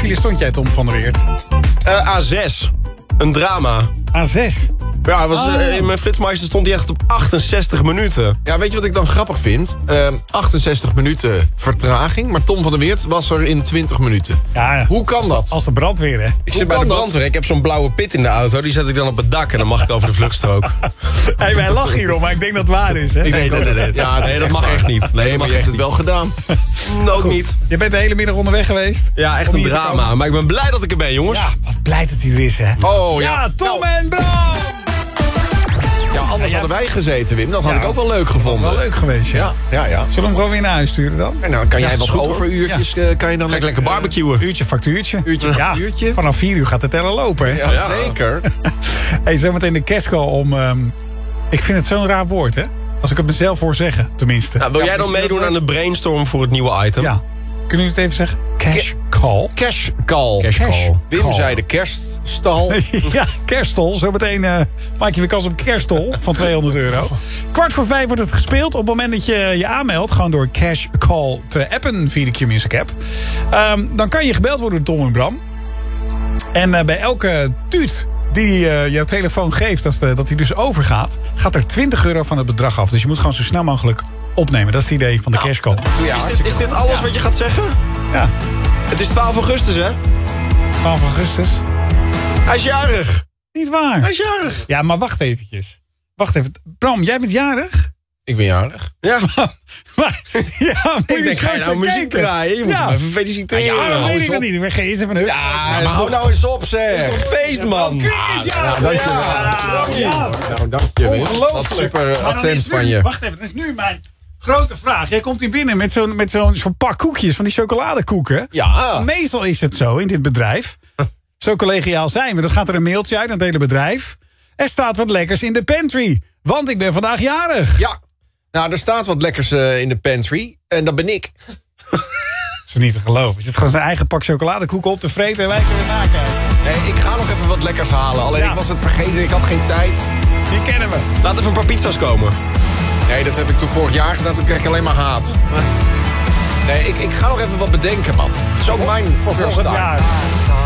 file stond jij, Tom van der Weert? A6. Een drama. A6. Ja, in mijn Flitsmeister stond hij echt op 68 minuten. Ja, weet je wat ik dan grappig vind? 68 minuten vertraging, maar Tom van der Weert was er in 20 minuten. Ja, Hoe kan dat? Als de brandweer, hè? Ik zit bij de brandweer. Ik heb zo'n blauwe pit in de auto. Die zet ik dan op het dak en dan mag ik over de vluchtstrook. Hey, wij lachen hierom, maar ik denk dat het waar is, hè? Nee, Ja, het is dat echt mag waar. echt niet. Nee, maar je hebt het wel gedaan. Ook niet. Je bent de hele middag onderweg geweest? Ja, echt Om een hier te drama. komen? Maar ik ben blij dat ik er ben, jongens. Ja, wat blij dat hij er is, hè? Oh ja. Ja, Tom Nou, en Bram! ja, anders hadden wij gezeten, Wim. Dat had ik ook wel leuk Dat gevonden. is wel leuk geweest, ja. Ja. Zullen we hem gewoon weer naar huis sturen dan? En nou kan jij Ja, wat is goed, hoor. overuurtjes, kan je dan Ga ik lekker barbecuen. Uurtje, factuurtje. Uurtje, factuurtje. Vanaf 4 uur gaat de teller lopen, hè? Ja, zeker. Hey, zometeen de kerstcall om... ik vind het zo'n raar woord, hè? Als ik het mezelf hoor zeggen, tenminste. Nou, wil jij dan meedoen aan de brainstorm voor het nieuwe item? Ja. Kunnen jullie het even zeggen? Cash call. Cash call. Cash call. Wim call. zei de kerststal. Ja, kerststol. Zometeen maak je weer kans op een kerststol van €200. 4:45 wordt het gespeeld. Op het moment dat je je aanmeldt, gewoon door Cash Call te appen via de Q-Music app. Dan kan je gebeld worden door Tom en Bram. En bij elke tuut die jouw telefoon geeft, dat die dus overgaat, gaat er €20 van het bedrag af. Dus je moet gewoon zo snel mogelijk opnemen. Dat is het idee van de Cash Call. Is dit alles wat je gaat zeggen? Ja, Het is 12 augustus, hè? 12 augustus. Hij is jarig. Niet waar. Hij is jarig. Ja, maar wacht eventjes. Wacht even. Bram, jij bent jarig? Ik ben jarig. Ja. Maar, ja, moet Ik denk, ga je nou muziek draaien? Je moet hem even feliciteren. Ja, dan weet ik dat op. niet. Ik ben geen eens even een Maar hou nou eens op, zeg. Toch feest, man. Nou, dank je, Wim. Wat super attent van je. Wacht even, dat is nu mijn grote vraag. Jij komt hier binnen met zo'n pak koekjes, van die chocoladekoeken. Ja. Meestal is het zo in dit bedrijf. Zo collegiaal zijn we. Dan gaat er een mailtje uit aan het hele bedrijf. Er staat wat lekkers in de pantry. Want ik ben vandaag jarig. Ja. Nou, er staat wat lekkers in de pantry. En dat ben ik. Dat is niet te geloven. Je zit gewoon zijn eigen pak chocoladekoeken op te vreten en wij kunnen nakijken. Nee, ik ga nog even wat lekkers halen. Alleen Ja. ik was het vergeten, ik had geen tijd. Die kennen we. Laat even een paar pizza's komen. Nee, dat heb ik toen vorig jaar gedaan. Toen kreeg ik alleen maar haat. Nee, ik ga nog even wat bedenken, man. Dat is ook mijn Voor first volgend time. jaar.